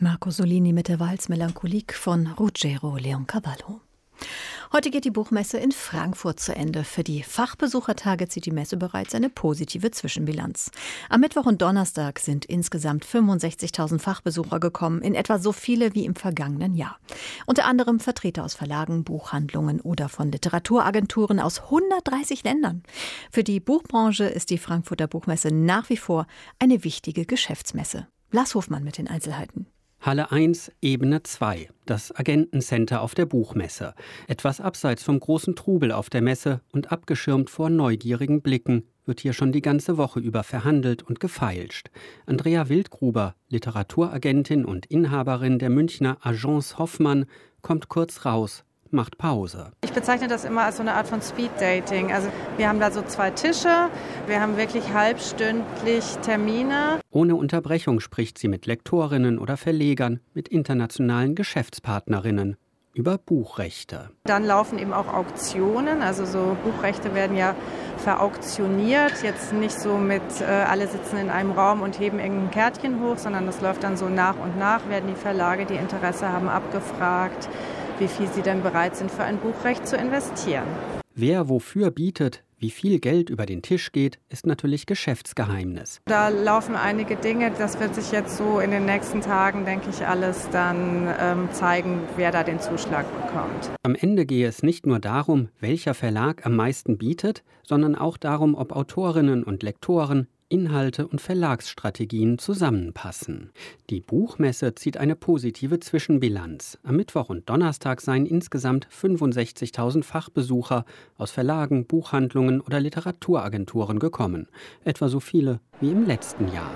Marco Solini mit der Valse Melancholique von Ruggero Leoncavallo. Heute geht die Buchmesse in Frankfurt zu Ende. Für die Fachbesuchertage zieht die Messe bereits eine positive Zwischenbilanz. Am Mittwoch und Donnerstag sind insgesamt 65.000 Fachbesucher gekommen, in etwa so viele wie im vergangenen Jahr. Unter anderem Vertreter aus Verlagen, Buchhandlungen oder von Literaturagenturen aus 130 Ländern. Für die Buchbranche ist die Frankfurter Buchmesse nach wie vor eine wichtige Geschäftsmesse. Lars Hofmann mit den Einzelheiten. Halle 1, Ebene 2, das Agentencenter auf der Buchmesse. Etwas abseits vom großen Trubel auf der Messe und abgeschirmt vor neugierigen Blicken wird hier schon die ganze Woche über verhandelt und gefeilscht. Andrea Wildgruber, Literaturagentin und Inhaberin der Münchner Agence Hoffmann, kommt kurz raus, macht Pause. Ich bezeichne das immer als so eine Art von Speed-Dating. Also wir haben da so 2 Tische, wir haben wirklich halbstündlich Termine. Ohne Unterbrechung spricht sie mit Lektorinnen oder Verlegern, mit internationalen Geschäftspartnerinnen über Buchrechte. Dann laufen eben auch Auktionen, also so Buchrechte werden ja verauktioniert, jetzt nicht so mit alle sitzen in einem Raum und heben irgendein Kärtchen hoch, sondern das läuft dann so nach und nach, werden die Verlage, die Interesse haben, abgefragt, wie viel sie denn bereit sind, für ein Buchrecht zu investieren. Wer wofür bietet, wie viel Geld über den Tisch geht, ist natürlich Geschäftsgeheimnis. Da laufen einige Dinge, das wird sich jetzt so in den nächsten Tagen, denke ich, alles dann zeigen, wer da den Zuschlag bekommt. Am Ende gehe es nicht nur darum, welcher Verlag am meisten bietet, sondern auch darum, ob Autorinnen und Lektoren, Inhalte und Verlagsstrategien zusammenpassen. Die Buchmesse zieht eine positive Zwischenbilanz. Am Mittwoch und Donnerstag seien insgesamt 65.000 Fachbesucher aus Verlagen, Buchhandlungen oder Literaturagenturen gekommen. Etwa so viele wie im letzten Jahr.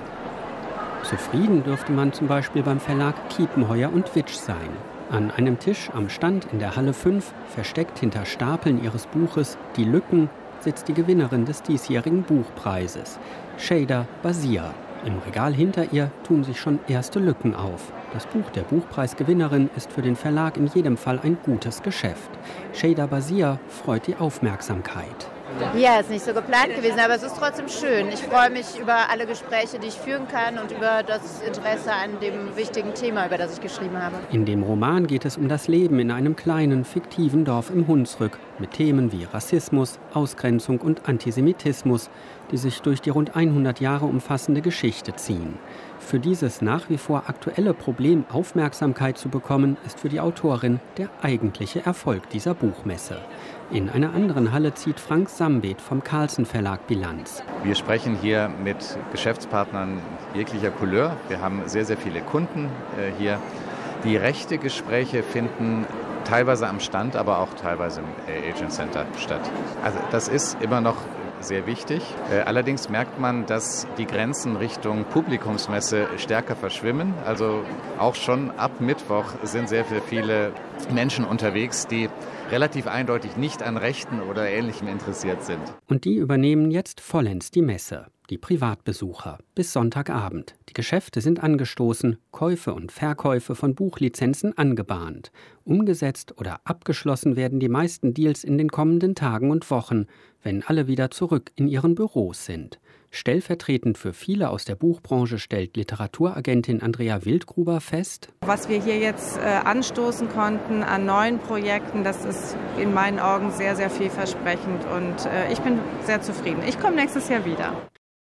Zufrieden dürfte man zum Beispiel beim Verlag Kiepenheuer & Witsch sein. An einem Tisch am Stand in der Halle 5, versteckt hinter Stapeln ihres Buches Die Lücken, sitzt die Gewinnerin des diesjährigen Buchpreises, Şeyda Basir. Im Regal hinter ihr tun sich schon erste Lücken auf. Das Buch der Buchpreisgewinnerin ist für den Verlag in jedem Fall ein gutes Geschäft. Şeyda Basir freut die Aufmerksamkeit. Ja, ist nicht so geplant gewesen, aber es ist trotzdem schön. Ich freue mich über alle Gespräche, die ich führen kann und über das Interesse an dem wichtigen Thema, über das ich geschrieben habe. In dem Roman geht es um das Leben in einem kleinen, fiktiven Dorf im Hunsrück mit Themen wie Rassismus, Ausgrenzung und Antisemitismus, die sich durch die rund 100 Jahre umfassende Geschichte ziehen. Für dieses nach wie vor aktuelle Problem Aufmerksamkeit zu bekommen, ist für die Autorin der eigentliche Erfolg dieser Buchmesse. In einer anderen Halle zieht Frank Sambeth vom Carlsen Verlag Bilanz. Wir sprechen hier mit Geschäftspartnern jeglicher Couleur. Wir haben sehr, sehr viele Kunden hier. Die Rechte-Gespräche finden teilweise am Stand, aber auch teilweise im Agent Center statt. Also das ist immer noch sehr wichtig. Allerdings merkt man, dass die Grenzen Richtung Publikumsmesse stärker verschwimmen. Also auch schon ab Mittwoch sind sehr viele Menschen unterwegs, die relativ eindeutig nicht an Rechten oder Ähnlichem interessiert sind. Und die übernehmen jetzt vollends die Messe. Die Privatbesucher bis Sonntagabend. Die Geschäfte sind angestoßen, Käufe und Verkäufe von Buchlizenzen angebahnt. Umgesetzt oder abgeschlossen werden die meisten Deals in den kommenden Tagen und Wochen, wenn alle wieder zurück in ihren Büros sind. Stellvertretend für viele aus der Buchbranche stellt Literaturagentin Andrea Wildgruber fest: Was wir hier jetzt anstoßen konnten an neuen Projekten, das ist in meinen Augen sehr, sehr vielversprechend und ich bin sehr zufrieden. Ich komme nächstes Jahr wieder.